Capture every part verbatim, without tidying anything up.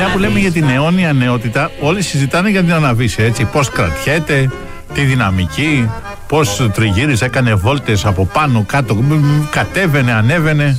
που λέμε για την αιώνια νεότητα, όλοι συζητάνε για την Αναβίση, έτσι. Πώς κρατιέται, τη δυναμική, πώς τριγύριζε, έκανε βόλτες από πάνω κάτω, κατέβαινε, ανέβαινε.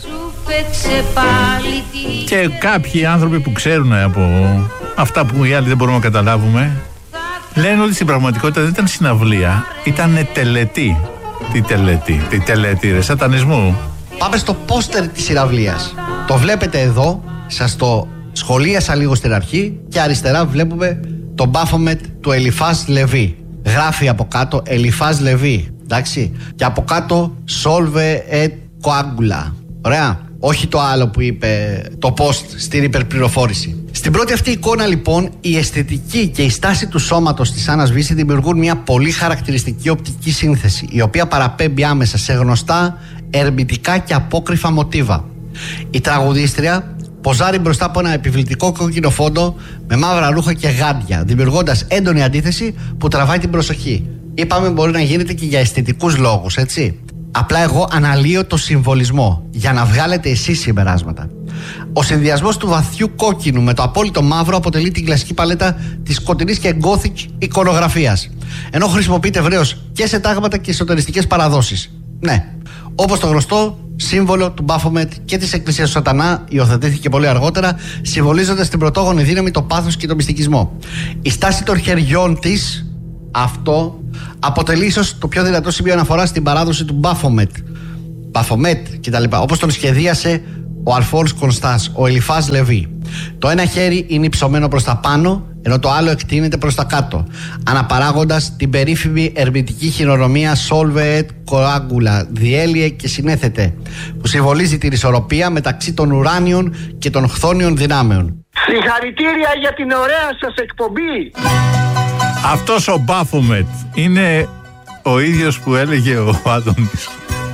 Και κάποιοι άνθρωποι που ξέρουν από αυτά που οι άλλοι δεν μπορούμε να καταλάβουμε, λένε ότι στην πραγματικότητα δεν ήταν συναυλία, ήταν τελετή. Τι τελετή, τι τελετή ρε, σατανισμού. Πάμε στο πόστερ της συναυλίας. Το βλέπετε εδώ, σας το σχολίασα λίγο στην αρχή. Και αριστερά βλέπουμε τον Baphomet του Eliphaz Levi. Γράφει από κάτω Eliphaz Levi, εντάξει. Και από κάτω Solve et coagula. Ωραία. Όχι το άλλο που είπε το post στην υπερπληροφόρηση. Στην πρώτη αυτή εικόνα λοιπόν, η αισθητική και η στάση του σώματος της Άννας Βύση δημιουργούν μια πολύ χαρακτηριστική οπτική σύνθεση, η οποία παραπέμπει άμεσα σε γνωστά ερμητικά και απόκριφα μοτίβα. Η τραγουδίστρια ποζάρει μπροστά από ένα επιβλητικό κόκκινο φόντο με μαύρα ρούχα και γάντια, δημιουργώντας έντονη αντίθεση που τραβάει την προσοχή. Είπαμε μπορεί να γίνεται και για αισθητικούς λόγους, έτσι. Απλά εγώ αναλύω το συμβολισμό για να βγάλετε εσείς συμπεράσματα. Ο συνδυασμός του βαθιού κόκκινου με το απόλυτο μαύρο αποτελεί την κλασική παλέτα της σκοτεινής και gothic εικονογραφίας, ενώ χρησιμοποιείται ευρέως και σε τάγματα και εσωτεριστικές παραδόσεις. Ναι, όπως το γνωστό σύμβολο του Baphomet και της Εκκλησίας του Σατανά, υιοθετήθηκε πολύ αργότερα, συμβολίζοντας την πρωτόγονη δύναμη, το πάθος και τον μυστικισμό. Η στάση των χεριών της, αυτό αποτελεί ίσως το πιο δυνατό σημείο αναφορά στην παράδοση του Baphomet. Baphomet κτλ. Όπως τον σχεδίασε ο Αλφόνς Κωνστάς, ο Eliphaz Levi. Το ένα χέρι είναι υψωμένο προς τα πάνω, ενώ το άλλο εκτείνεται προς τα κάτω, αναπαράγοντας την περίφημη ερμητική χειρονομία Solve et coagula, διέλυε και συνέθετε, που συμβολίζει την ισορροπία μεταξύ των ουράνιων και των χθόνιων δυνάμεων. Συγχαρητήρια για την ωραία σας εκπομπή. Αυτός ο Baphomet είναι ο ίδιος που έλεγε ο Άδωνης.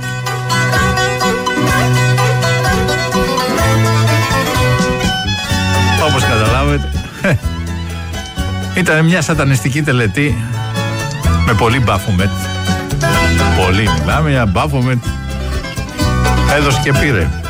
Όπως καταλάβετε, ήταν μια σατανιστική τελετή με πολύ Baphomet. Πολύ μιλάμε για Baphomet. Έδωσε και πήρε.